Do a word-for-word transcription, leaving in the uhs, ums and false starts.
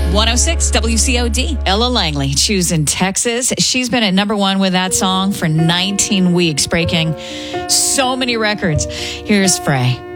one oh six W C O D. Ella Langley, choosing Texas. She's been at number one with that song for nineteen weeks, breaking so many records. Here's Frey.